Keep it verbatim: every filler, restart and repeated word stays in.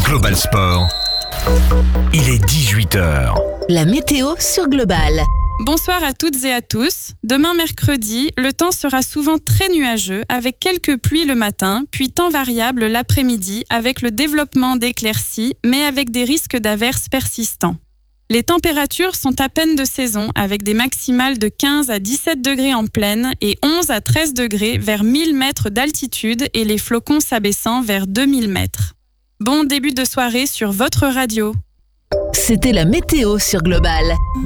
Global Sport. Il est dix-huit heures. La météo sur Global. Bonsoir à toutes et à tous. Demain mercredi, le temps sera souvent très nuageux avec quelques pluies le matin, puis temps variable l'après-midi avec le développement d'éclaircies, mais avec des risques d'averses persistants. Les températures sont à peine de saison avec des maximales de quinze à dix-sept degrés en plaine et onze à treize degrés vers mille mètres d'altitude et les flocons s'abaissant vers deux mille mètres. Bon début de soirée sur votre radio. C'était la météo sur Global.